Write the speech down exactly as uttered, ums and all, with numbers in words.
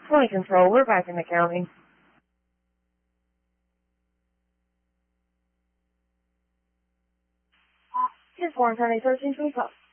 Quality control, we're back in the county. Here's Warren County thirteen twenty-five.